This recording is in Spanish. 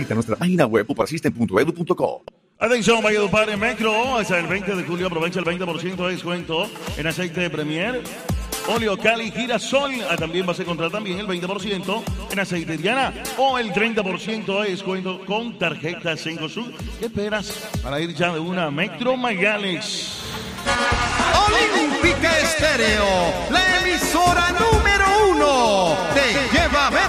Visita nuestra página web uprasystem.edu.co. Atención, Valledupar en Metro, hasta el 20 de julio aprovecha el 20% de descuento en aceite de Premier, óleo Cali, girasol. También vas a encontrar también el 20% en aceite Diana o el 30% de descuento con tarjeta Cencosud. ¿Qué esperas para ir ya de una Metro Mayales? Olímpica Estéreo, la emisora número 1, te lleva a ver